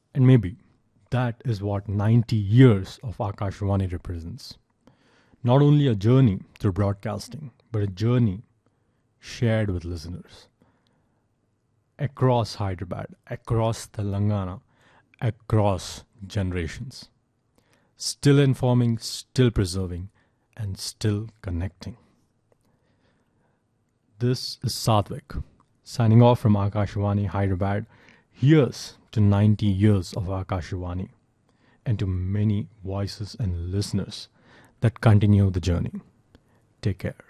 And maybe that is what 90 years of Akashvani represents. Not only a journey through broadcasting, but a journey shared with listeners across Hyderabad, across Telangana, across generations. Still informing, still preserving, and still connecting. This is Satvik, signing off from Akashvani Hyderabad. Here's to 90 years of Akashvani, and to many voices and listeners that continue the journey. Take care.